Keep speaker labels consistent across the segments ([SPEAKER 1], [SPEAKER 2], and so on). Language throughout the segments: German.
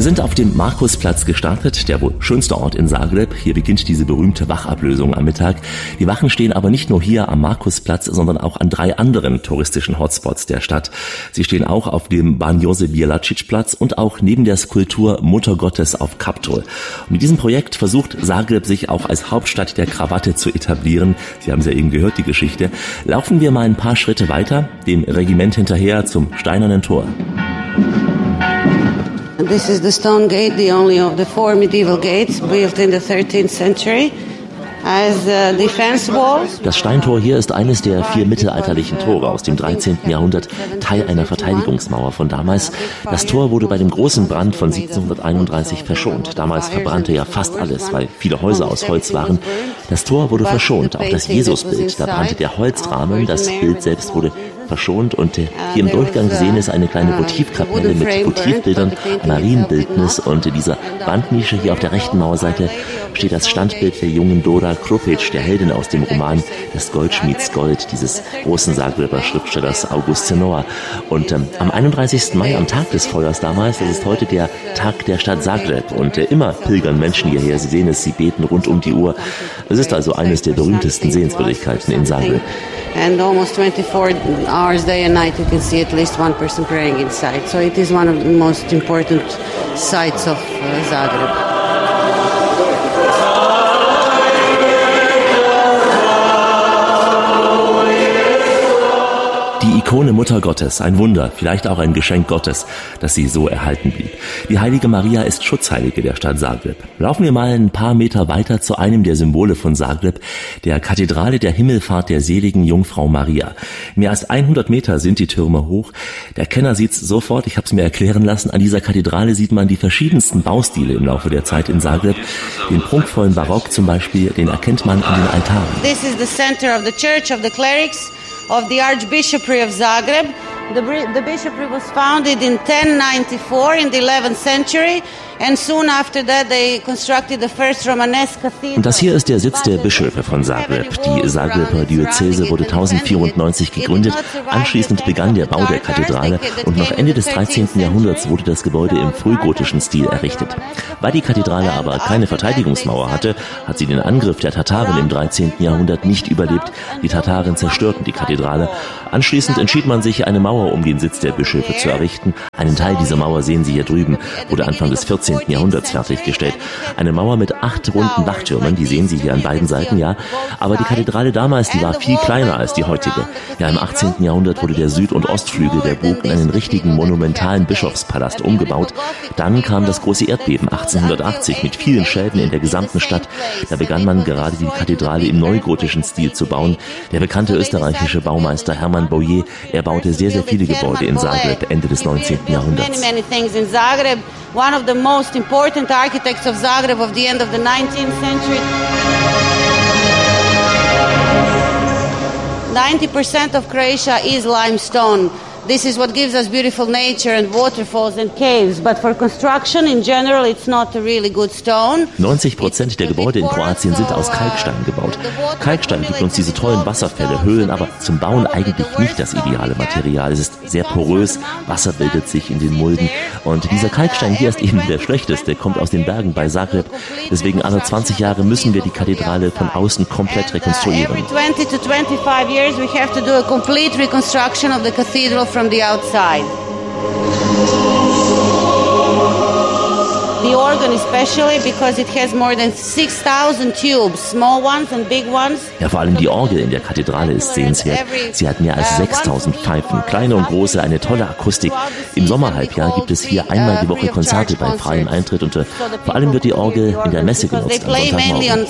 [SPEAKER 1] Wir sind auf dem Markusplatz gestartet, der wohl schönste Ort in Zagreb. Hier beginnt diese berühmte Wachablösung am Mittag. Die Wachen stehen aber nicht nur hier am Markusplatz, sondern auch an 3 anderen touristischen Hotspots der Stadt. Sie stehen auch auf dem Ban Josip Jelačić-Platz und auch neben der Skulptur Mutter Gottes auf Kaptol. Und mit diesem Projekt versucht Zagreb sich auch als Hauptstadt der Krawatte zu etablieren. Sie haben es ja eben gehört, die Geschichte. Laufen wir mal ein paar Schritte weiter, dem Regiment hinterher zum Steinernen Tor.
[SPEAKER 2] This is the stone gate, the only of the 4 medieval gates built in the 13th century as a defense wall.
[SPEAKER 1] Das Steintor hier ist eines der 4 mittelalterlichen Tore aus dem 13. Jahrhundert, Teil einer Verteidigungsmauer von damals. Das Tor wurde bei dem großen Brand von 1731 verschont. Damals verbrannte ja fast alles, weil viele Häuser aus Holz waren. Das Tor wurde verschont, auch das Jesusbild, da brannte der Holzrahmen, das Bild selbst wurde verschont und hier im Durchgang gesehen ist eine kleine Votivkapelle mit Votivbildern, Marienbildnis und in dieser Wandnische hier auf der rechten Mauerseite steht das Standbild der jungen Dora Krupic, der Heldin aus dem Roman des Goldschmieds Gold, dieses großen Zagreber Schriftstellers August Šenoa. Und am 31. Mai, am Tag des Feuers damals, das ist heute der Tag der Stadt Zagreb und immer pilgern Menschen hierher. Sie sehen es, sie beten rund um die Uhr. Es ist also eines der berühmtesten Sehenswürdigkeiten in Zagreb.
[SPEAKER 2] And almost 24 hours day and night you can see at least one person praying inside. So it is one of the most important sites of Zagreb.
[SPEAKER 1] Die Ikone Mutter Gottes, ein Wunder, vielleicht auch ein Geschenk Gottes, dass sie so erhalten blieb. Die heilige Maria ist Schutzheilige der Stadt Zagreb. Laufen wir mal ein paar Meter weiter zu einem der Symbole von Zagreb, der Kathedrale der Himmelfahrt der seligen Jungfrau Maria. Mehr als 100 Meter sind die Türme hoch. Der Kenner sieht's sofort, ich habe es mir erklären lassen, an dieser Kathedrale sieht man die verschiedensten Baustile im Laufe der Zeit in Zagreb. Den prunkvollen Barock zum Beispiel, den erkennt man an den Altaren.
[SPEAKER 2] This is the center of the church of the clerics of the Archbishopry of Zagreb. The bishopry was founded in 1094 in the 11th century. And soon after that they constructed the first Romanesque cathedral.
[SPEAKER 1] Und das hier ist der Sitz der Bischöfe von Zagreb. Die Zagreber Diözese wurde 1094 gegründet. Anschließend begann der Bau der Kathedrale und noch Ende des 13. Jahrhunderts wurde das Gebäude im frühgotischen Stil errichtet. Weil die Kathedrale aber keine Verteidigungsmauer hatte, hat sie den Angriff der Tataren im 13. Jahrhundert nicht überlebt. Die Tataren zerstörten die Kathedrale. Anschließend entschied man sich, eine Mauer um den Sitz der Bischöfe zu errichten. Einen Teil dieser Mauer sehen Sie hier drüben, wurde Anfang des 14. Jahrhunderts fertiggestellt. Eine Mauer mit 8 runden Wachtürmen, die sehen Sie hier an beiden Seiten, ja. Aber die Kathedrale damals, die war viel kleiner als die heutige. Ja, im 18. Jahrhundert wurde der Süd- und Ostflügel der Burg in einen richtigen monumentalen Bischofspalast umgebaut. Dann kam das große Erdbeben 1880 mit vielen Schäden in der gesamten Stadt. Da begann man gerade die Kathedrale im neugotischen Stil zu bauen. Der bekannte österreichische Baumeister Hermann Boyer, er baute sehr, sehr viele Gebäude in Zagreb Ende des 19. Jahrhunderts.
[SPEAKER 2] One of the most important architects of Zagreb of the end of the 19th century. 90% of Croatia is limestone. This is what gives us beautiful nature and waterfalls and caves. But for construction in general, it's not a really good stone.
[SPEAKER 1] 90% der Gebäude in Kroatien sind aus Kalkstein gebaut. Kalkstein gibt uns diese tollen Wasserfälle, Höhlen, aber zum Bauen eigentlich nicht das ideale Material. Es ist sehr porös, Wasser bildet sich in den Mulden. Und dieser Kalkstein hier ist eben der schlechteste, kommt aus den Bergen bei Zagreb. Deswegen alle 20 Jahre müssen wir die Kathedrale von außen komplett rekonstruieren.
[SPEAKER 2] Every 20 to 25 years we have to do a complete reconstruction of the cathedral from the outside. The organ especially because it has more than 6,000 tubes, small ones and big ones.
[SPEAKER 1] Ja, vor allem die Orgel in der Kathedrale ist sehenswert. Sie hat mehr als 6.000 Pfeifen, kleine und große, eine tolle Akustik. Im Sommerhalbjahr gibt es hier einmal die Woche Konzerte bei freiem Eintritt und vor allem wird die Orgel in der Messe genutzt am Sonntagmorgen.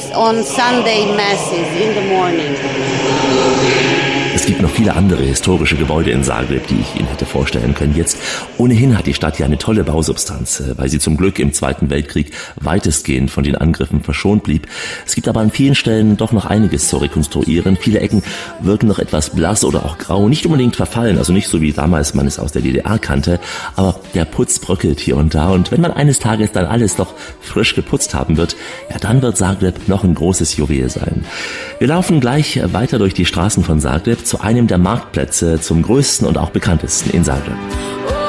[SPEAKER 1] Es gibt noch viele andere historische Gebäude in Zagreb, die ich Ihnen hätte vorstellen können. Jetzt ohnehin hat die Stadt ja eine tolle Bausubstanz, weil sie zum Glück im Zweiten Weltkrieg weitestgehend von den Angriffen verschont blieb. Es gibt aber an vielen Stellen doch noch einiges zu rekonstruieren. Viele Ecken wirken noch etwas blass oder auch grau, nicht unbedingt verfallen, also nicht so wie damals man es aus der DDR kannte, aber der Putz bröckelt hier und da. Und wenn man eines Tages dann alles doch frisch geputzt haben wird, ja, dann wird Zagreb noch ein großes Juwel sein. Wir laufen gleich weiter durch die Straßen von Zagreb zu einem der Marktplätze, zum größten und auch bekanntesten in Zagreb.